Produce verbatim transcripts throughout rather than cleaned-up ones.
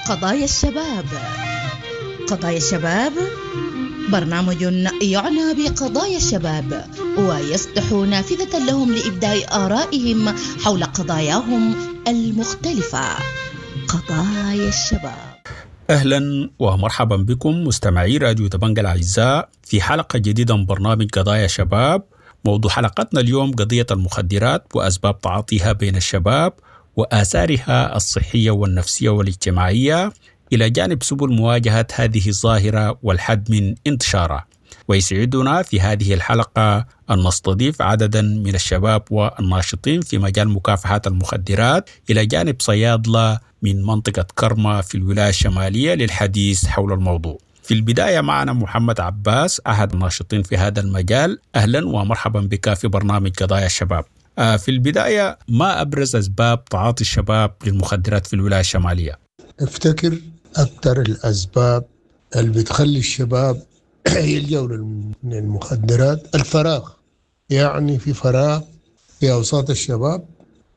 قضايا الشباب. قضايا الشباب برنامج يعنى بقضايا الشباب ويصلح نافذة لهم لإبداء آرائهم حول قضاياهم المختلفة. قضايا الشباب. أهلا ومرحبا بكم مستمعي راديو دبنجة الأعزاء في حلقة جديدة من برنامج قضايا الشباب. موضوع حلقتنا اليوم قضية المخدرات وأسباب تعاطيها بين الشباب وآثارها الصحية والنفسية والاجتماعية إلى جانب سبل مواجهة هذه الظاهرة والحد من انتشارها. ويسعدنا في هذه الحلقة أن نستضيف عددا من الشباب والناشطين في مجال مكافحة المخدرات إلى جانب صيادلة من منطقة كرما في الولاية الشمالية للحديث حول الموضوع. في البداية معنا محمد عباس أحد الناشطين في هذا المجال. أهلا ومرحبا بك في برنامج قضايا الشباب. في البداية، ما أبرز أسباب تعاطي الشباب للمخدرات في الولاية الشمالية؟ افتكر أكثر الأسباب اللي بتخلي الشباب يلجأوا للمخدرات الفراغ. يعني في فراغ في أوساط الشباب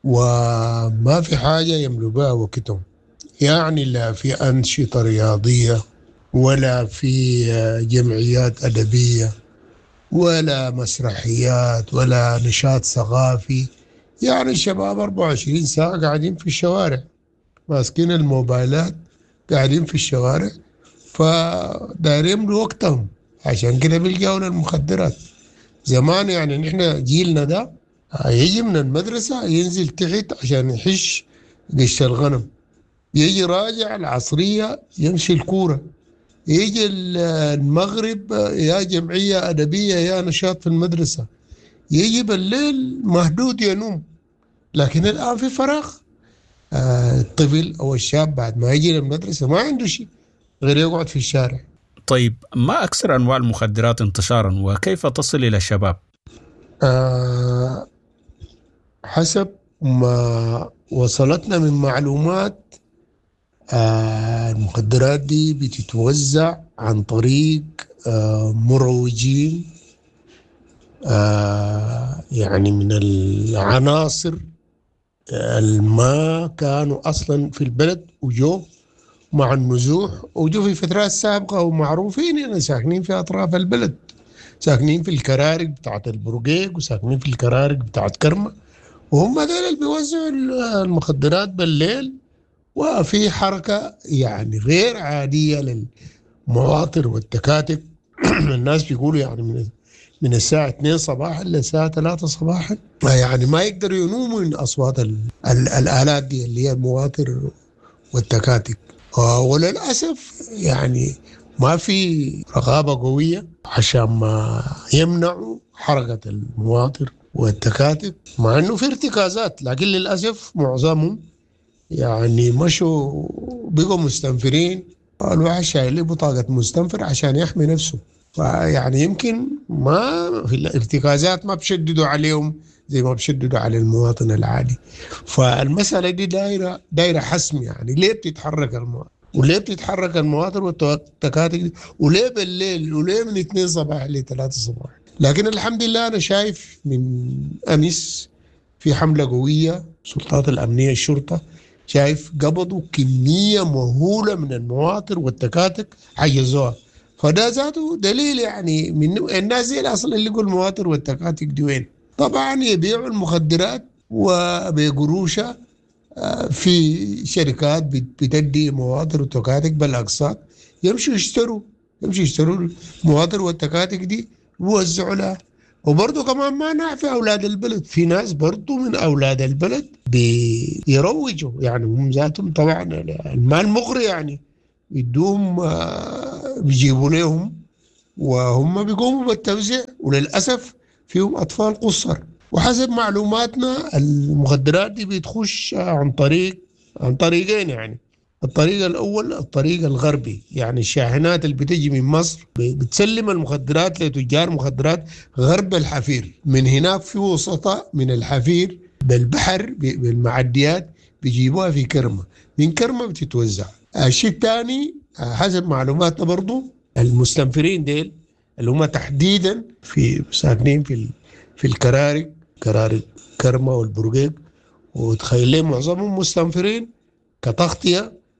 وما في حاجة يملوا بها وقتهم، يعني لا في أنشطة رياضية ولا في جمعيات أدبية ولا مسرحيات ولا نشاط ثقافي. يعني الشباب أربعة وعشرين ساعة قاعدين في الشوارع ماسكين الموبايلات، قاعدين في الشوارع، فدايرين له وقتهم، عشان كده بيلجأوا للمخدرات. زمان يعني نحن جيلنا ده يجي من المدرسة ينزل تحت عشان يحش قش الغنم، يجي راجع العصرية يمشي الكورة، يجي المغرب يا جمعية أدبية يا نشاط في المدرسة، يجي بالليل مهدود ينوم. لكن الآن في فراغ. آه الطفل أو الشاب بعد ما يجي للمدرسة ما عنده شيء غير يقعد في الشارع. طيب، ما أكثر أنواع المخدرات انتشارا وكيف تصل إلى الشباب؟ آه حسب ما وصلتنا من معلومات، آه المخدرات دي بتتوزع عن طريق آه مروجين، آه يعني من العناصر الما كانوا أصلا في البلد وجو مع النزوح وجو في فترات سابقة ومعروفين يعني ساكنين في أطراف البلد، ساكنين في الكرارق بتاعت البرقيق وساكنين في الكرارق بتاعت كرمة، وهم دول اللي بيوزعوا المخدرات بالليل. وفي حركة يعني غير عادية للمواطر والتكاتك. الناس بيقولوا يعني من من الساعة اثنين صباحا للساعة ثلاثة صباحا يعني ما يقدروا ينوموا من أصوات ال ال الآلات دي اللي هي المواطر والتكاتك. وللأسف يعني ما في رقابة قوية عشان ما يمنعوا حركة المواطر والتكاتك، مع أنه في ارتكازات، لكن للأسف معظمهم يعني مشوا بقوا مستنفرين. الواحد شايل بطاقة مستنفر عشان يحمي نفسه، فيعني يمكن ما في الارتكازات ما بشددوا عليهم زي ما بشددوا على المواطن العادي. فالمسألة دي دايرة دايرة حسم، يعني ليه بتتحرك المواطن وليه بتتحرك المواطن والتكاتك وليه بالليل وليه من اثنين صباح لثلاثة صباح. لكن الحمد لله أنا شايف من أمس في حملة قوية سلطات الأمنية الشرطة، شايف قبضوا كمية مهولة من المواطن والتكاتك حيزوها، فده ذاته دليل يعني من الناس زي اصلا اللي يقول المواطن والتكاتك دي وين. طبعا يبيعوا المخدرات وبقروشة في شركات بتدي مواطن والتكاتك بالاقساط، يمشوا يشتروا يمشوا يشتروا المواطن والتكاتك دي ويوزعوا لها. وبرضه كمان ما نعفي أولاد البلد، في ناس برضه من أولاد البلد بيروجوا، يعني هم ذاتهم طبعا المال مغري، يعني يدوهم بيجيبوا لهم وهم بيقوموا بالتوزيع، وللأسف فيهم أطفال قصر. وحسب معلوماتنا المخدرات دي بتخش عن طريق عن طريقين، يعني الطريق الأول الطريق الغربي، يعني الشاحنات اللي بتجي من مصر بتسلم المخدرات لتجار مخدرات غرب الحفير، من هناك في وسطاء من الحفير بالبحر بالمعديات بيجيبوها في كرمة، من كرمة بتتوزع. الشيء الثاني حسب معلوماتنا برضو المستنفرين ديل اللي هم تحديدا في ساكنين في في الكرارق كرارق كرمة والبرقيق، وتخيلين معظمهم مستنفرين كتغطية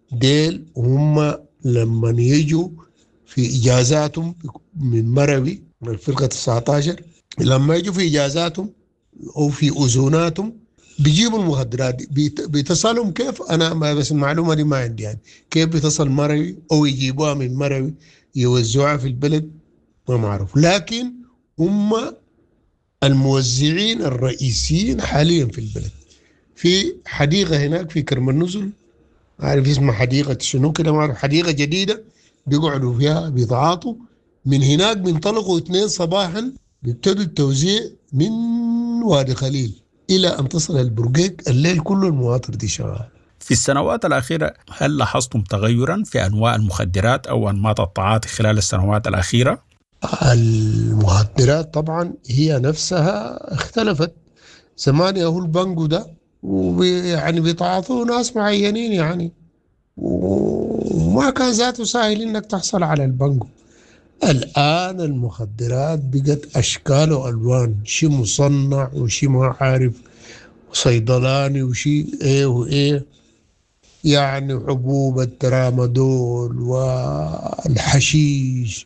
ديل هم لما يجوا في إجازاتهم من مروي من الفرقة تسعة عشر، لما يجوا في إجازاتهم أو في أذوناتهم بيجيبوا المخدرات دي. بيتصلهم كيف؟ أنا ما بس المعلومة دي ما عندي يعني كيف بيتصل مروي أو يجيبوها من مروي يوزعوها في البلد ما معروف، لكن هم الموزعين الرئيسيين حاليا في البلد. في حديقة هناك في كرم النزل، عارف اسمها حديقة شنو كده، ما أعرف، حديقة جديدة بيقعدوا فيها بيتعاطوا. من هناك بينطلقوا اثنين صباحا بيبتدوا التوزيع من وادي خليل إلى أن تصل البرقيق. الليل كله المواطر دي شغال. في السنوات الأخيرة هل لاحظتم تغيرا في أنواع المخدرات أو أنماط التعاطي خلال السنوات الأخيرة؟ المخدرات طبعا هي نفسها اختلفت. زمان يهو البانجو ده ويعني بيتعاطوا ناس معينين يعني، وما كان ذاته سهل انك تحصل على البانجو. الآن المخدرات بقت أشكال وألوان، شي مصنع وشي ما عارف صيدلاني وشي ايه وايه، يعني حبوب الترامادول والحشيش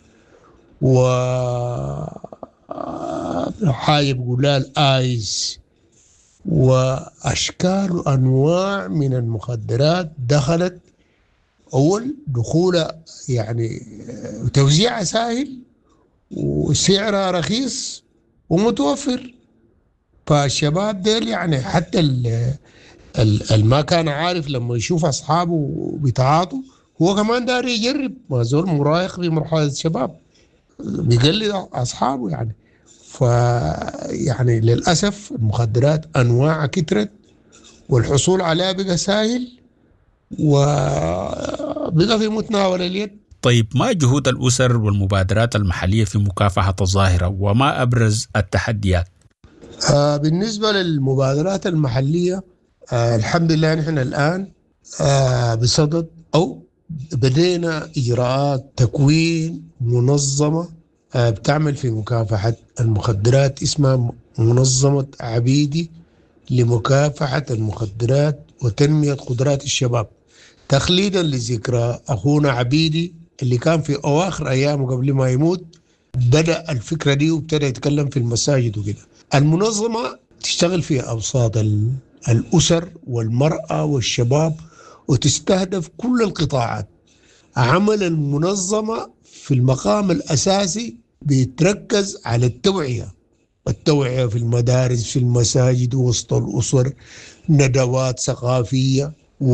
وحايب قلال آيس وأشكال وأنواع من المخدرات دخلت. أول دخولها يعني توزيعها سهل وسعرها رخيص ومتوفر، فالشباب ديل يعني حتى اللي ما كان عارف لما يشوف أصحابه بيتعاطوا هو كمان داري يجرب، ما زول مراهق في مرحلة الشباب بيقلد أصحابه يعني. فيعني للأسف المخدرات أنواع كترت والحصول عليها بقى سهل وبقى في متناول اليد. طيب، ما جهود الأسر والمبادرات المحلية في مكافحة الظاهرة وما أبرز التحديات؟ آه بالنسبة للمبادرات المحلية آه الحمد لله نحن الآن آه بصدد أو بدينا إجراءات تكوين منظمة آه بتعمل في مكافحة المخدرات اسمها منظمة عبيدي لمكافحة المخدرات وتنمية قدرات الشباب، تخليدا لذكرى أخونا عبيدي اللي كان في أواخر أيامه قبل ما يموت بدأ الفكرة دي وابتدى يتكلم في المساجد وكده. المنظمة تشتغل في أوساط الأسر والمرأة والشباب وتستهدف كل القطاعات. عمل المنظمة في المقام الأساسي بيتركز على التوعية، التوعية في المدارس في المساجد وسط الأسر، ندوات ثقافية،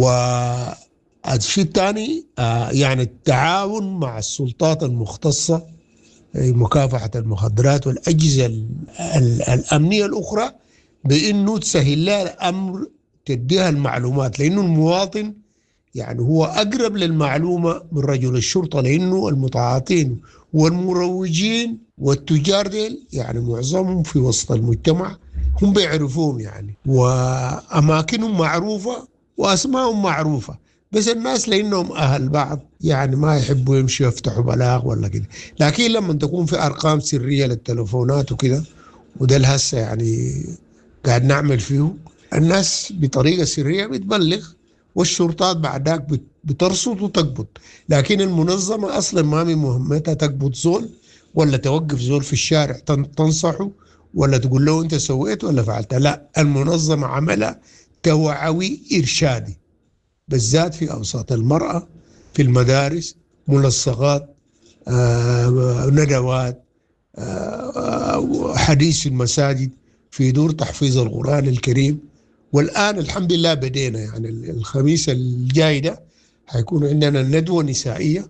والشيء الثاني يعني التعاون مع السلطات المختصة مكافحة المخدرات والأجهزة الأمنية الأخرى بأنه تسهل لها الأمر، تديها المعلومات، لأنه المواطن يعني هو أقرب للمعلومة من رجل الشرطة، لأنه المتعاطين والمروجين والتجار ديل يعني معظمهم في وسط المجتمع هم بيعرفون يعني، وأماكنهم معروفة وأسمائهم معروفة، بس الناس لأنهم أهل بعض يعني ما يحبوا يمشوا يفتحوا بلاغ ولا كده. لكن لما تكون في أرقام سرية للتلفونات وكده، وده الهسه يعني قاعد نعمل فيه، الناس بطريقة سرية بتبلغ والشرطات بعدك بترصد وتقبض. لكن المنظمة أصلا ما من مهمتها تقبض زول ولا توقف زول في الشارع تنصحه ولا تقول له أنت سويت ولا فعلت، لا، المنظمة عملها توعوي إرشادي بالذات في أوساط المرأة، في المدارس، ملصقات، آه، ندوات، آه، حديث في المساجد، في دور تحفيظ القرآن الكريم. والآن الحمد لله بدينا يعني الخميس الجاي ده حيكون عندنا ندوة نسائية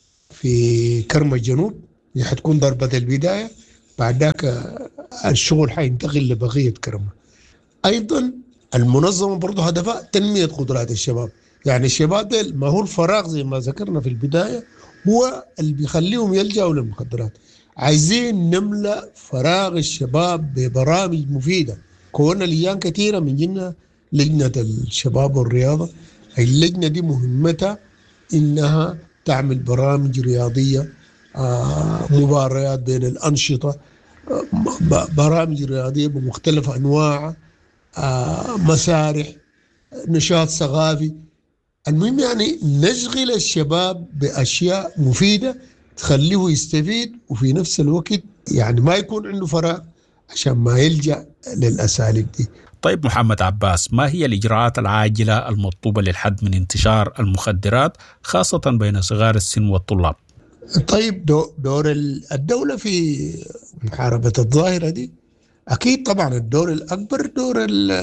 في كرم الجنوب، هي حتكون ضربة البداية، بعد ذاك الشغل حينتقل لبقية كرم. أيضا المنظمة برضو هدفها تنمية قدرات الشباب، يعني الشباب ده ما هو الفراغ زي ما ذكرنا في البداية هو اللي بيخليهم يلجأوا للمخدرات. عايزين نملأ فراغ الشباب ببرامج مفيدة. كونا ليان كثيرة من جنة لجنة الشباب والرياضة، اللجنة دي مهمتها إنها تعمل برامج رياضية، آه مباريات بين الأنشطة، آه برامج رياضية بمختلف أنواعها، آه مسارح، نشاط ثقافي، المهم يعني نشغل الشباب بأشياء مفيدة تخليه يستفيد، وفي نفس الوقت يعني ما يكون عنده فراغ عشان ما يلجأ للأساليب دي. طيب محمد عباس، ما هي الإجراءات العاجلة المطلوبة للحد من انتشار المخدرات خاصة بين صغار السن والطلاب؟ طيب دور الدولة في محاربة الظاهرة دي أكيد طبعا الدور الأكبر دور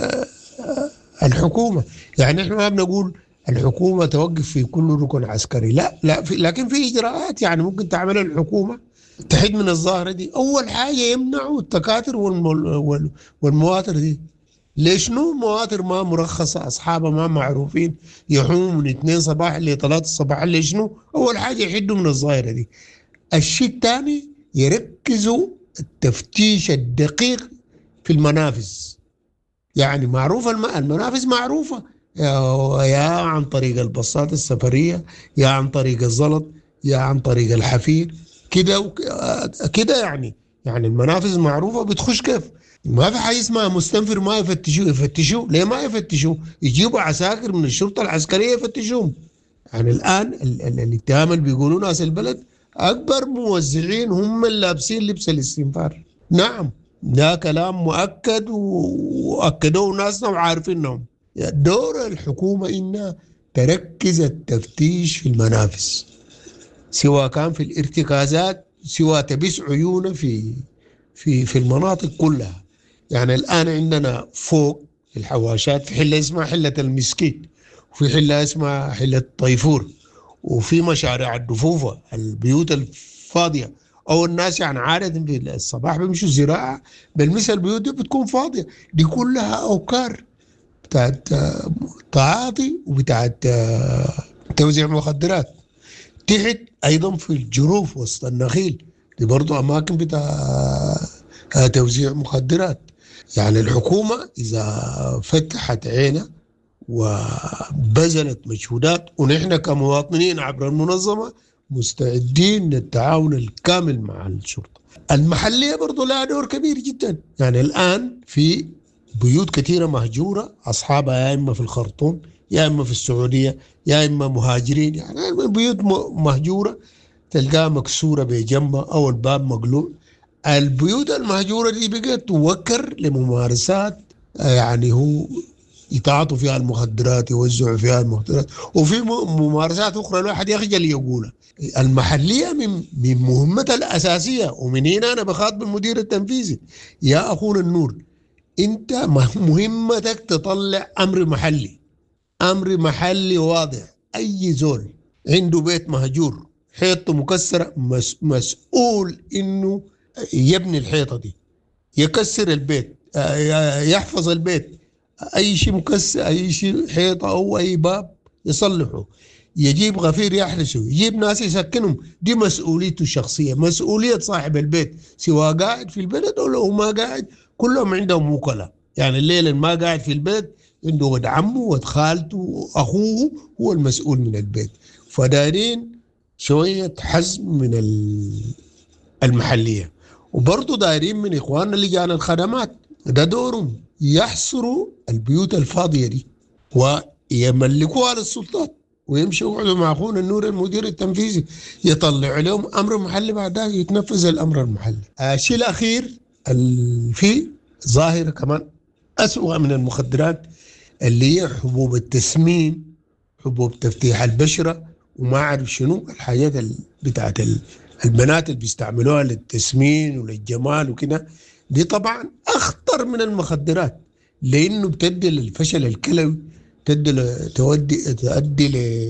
الحكومة. يعني إحنا ما بنقول الحكومة توقف في كل ركن عسكري، لا لا في، لكن في إجراءات يعني ممكن تعملها الحكومة تحد من الظاهرة دي. أول حاجة يمنعوا التكاتر والمواتر دي. ليش نو مواتر ما مرخصة أصحابها ما معروفين يحوموا من اثنين صباح لثلاثة صباح؟ ليش نو؟ أول حاجة يحدوا من الظاهرة دي. الشيء الثاني يركزوا التفتيش الدقيق في المنافذ. يعني معروفة المنافذ معروفة، يا عن طريق البصات السفرية، يا عن طريق الزلط، يا عن طريق الحفير كده كده. يعني يعني المنافذ معروفة بتخش كيف. ما في حاجة اسمها مستنفر ما يفتشوه. يفتشوه ليه ما يفتشوه؟ يجيبوا عساكر من الشرطة العسكرية يفتشوهم. يعني الآن الاتهام اللي بيقولوا ناس البلد أكبر موزعين هم اللي لابسين لبس الاستنفار. نعم ده كلام مؤكد وأكدوه ناسنا وعارفينهم. دور الحكومة إنها تركز التفتيش في المنافذ، سواء كان في الارتكازات، سواء تبس عيونه في في في المناطق كلها. يعني الآن عندنا فوق الحواشات في حلة اسمها حلة المسكيت، وفي حلة اسمها حلة طيفور، وفي مشاريع الدفوفة البيوت الفاضية أو الناس يعني عادة في الصباح بيمشوا الزراعة بالمثل البيوت دي بتكون فاضية. دي كلها أوكار بتاعت تعاطي وبتاعت توزيع مخدرات. تحت أيضا في الجروف وسط النخيل دي برضو أماكن بتاع توزيع مخدرات. يعني الحكومة إذا فتحت عينها وبذلت مجهودات، ونحن كمواطنين عبر المنظمة مستعدين للتعاون الكامل مع الشرطة المحلية. برضو لها دور كبير جدا. يعني الآن في بيوت كثيرة مهجورة أصحابها يا إما في الخرطوم يا إما في السعودية يا إما مهاجرين. يعني بيوت مهجورة تلقاها مكسورة بجنبها أو الباب مقلوع. البيوت المهجورة دي بقت توكر لممارسات يعني هو يتعاطوا فيها المخدرات، يوزعوا فيها المخدرات، وفي ممارسات أخرى الواحد يخجل يقولها. المحلية من من مهمتها الأساسية، ومن هنا أنا بخاطب المدير التنفيذي يا أخونا النور، أنت مهمتك تطلع أمر محلي، أمر محلي واضح. أي زول عنده بيت مهجور حيطه مكسرة مس مسؤول إنه يبني الحيطة دي، يكسر البيت، يحفظ البيت، أي شيء مكسر، أي شيء حيطة أو أي باب يصلحه، يجيب غفير يحرسه، يجيب ناس يسكنهم. دي مسؤوليته الشخصية، مسؤولية صاحب البيت سواء قاعد في البلد أو لو ما قاعد. كلهم عندهم وكلاء. يعني الليل ما قاعد في البيت عنده ود عمه ود خالته وأخوه هو المسؤول من البيت. فدارين شوية حزم من المحلية، وبرضو دارين من إخواننا لجان الخدمات ده دورهم يحصروا البيوت الفاضية دي ويملكوها للسلطات، ويمشوا يقعدوا مع أخونا النور المدير التنفيذي يطلع لهم أمر محلي، بعد ذلك يتنفذ الأمر المحلي. الشيء الأخير في ظاهرة كمان أسوأ من المخدرات اللي هي حبوب التسمين، حبوب تفتيح البشرة، وما أعرف شنو الحاجات بتاعت البنات اللي بيستعملوها للتسمين وللجمال وكده. دي طبعا أخطر من المخدرات لأنه بتدي للفشل الكلوي، تدي تودي تؤدي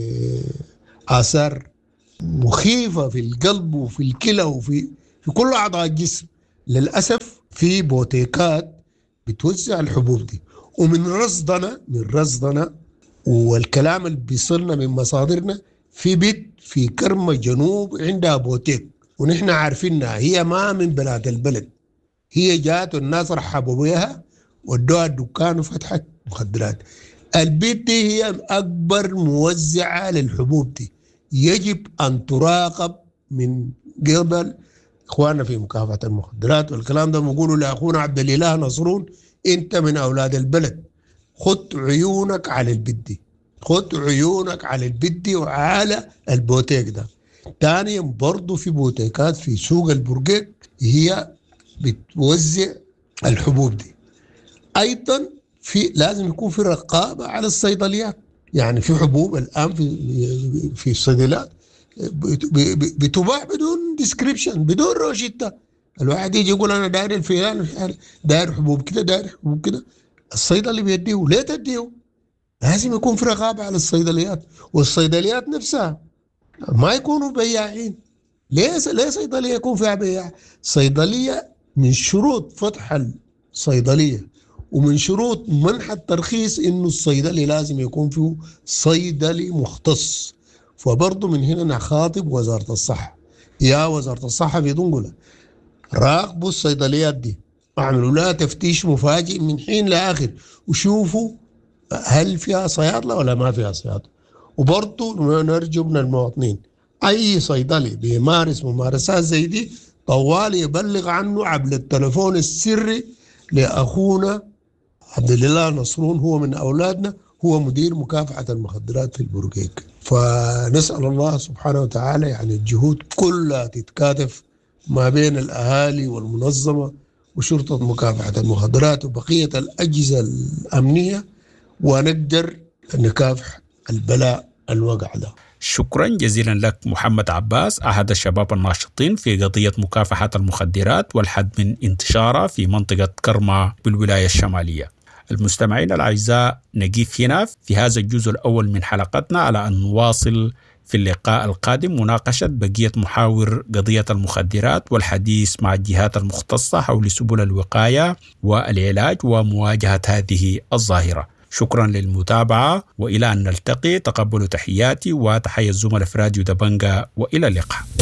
لآثار مخيفة في القلب وفي الكلى وفي في كل أعضاء الجسم. للأسف في بوتيكات بتوزع الحبوب دي، ومن رصدنا من رصدنا والكلام اللي بيصلنا من مصادرنا في بيت في كرمة جنوب عندها بوتيك، ونحن عارفينها هي ما من بلاد البلد، هي جات والناس رحبوا بها ودوها الدكان وفتحت مخدرات. البيت دي هي أكبر موزعة للحبوب دي، يجب أن تراقب من قبل إخواننا في مكافحة المخدرات والكلام ده. بيقولوا لأخونا عبد الإله نصرون أنت من أولاد البلد، خد عيونك على البيت دي، خد عيونك على البدي وعلى البوتيك ده. ثانيا برضو في بوتيكات في سوق البرقيق هي بتوزع الحبوب دي. ايضا في لازم يكون في رقابه على الصيدليات، يعني في حبوب الان في في الصيدليات بتباع بدون ديسكريبشن، بدون روشته. الواحد يجي يقول انا داير الفلان، داير حبوب كده، داير حبوب كده، الصيدلي بيديه. ليه تديه؟ لازم يكون في رقابه على الصيدليات، والصيدليات نفسها ما يكونوا بياعين. ليه ليه صيدليه يكون فيها بياع؟ صيدليه من شروط فتح الصيدليه ومن شروط منح الترخيص انه الصيدلي لازم يكون فيه صيدلي مختص. فبرضه من هنا نخاطب وزاره الصحه، يا وزاره الصحه بدون راقبوا الصيدليات دي، اعملوا لها تفتيش مفاجئ من حين لاخر وشوفوا هل فيها صيادله ولا ما فيها صيادله. وبرضه نرجو من المواطنين اي صيدلي بيمارس ممارسات زي دي طوال يبلغ عنه عبر التلفون السري لاخونا عبد الله نصرون، هو من اولادنا، هو مدير مكافحه المخدرات في البرقيق. فنسال الله سبحانه وتعالى يعني الجهود كلها تتكاتف ما بين الاهالي والمنظمه وشرطه مكافحه المخدرات وبقيه الاجهزه الامنيه، ونقدر نكافح البلاء الوقع ده. شكرا جزيلا لك محمد عباس، أحد الشباب الناشطين في قضية مكافحة المخدرات والحد من انتشارها في منطقة كرما بالولاية الشمالية. المستمعين الأعزاء، نقيف هنا في هذا الجزء الأول من حلقتنا على أن نواصل في اللقاء القادم مناقشة بقية محاور قضية المخدرات والحديث مع الجهات المختصة حول سبل الوقاية والعلاج ومواجهة هذه الظاهرة. شكرا للمتابعة، وإلى أن نلتقي تقبلوا تحياتي وتحية الزملاء في راديو دبنجة، وإلى اللقاء.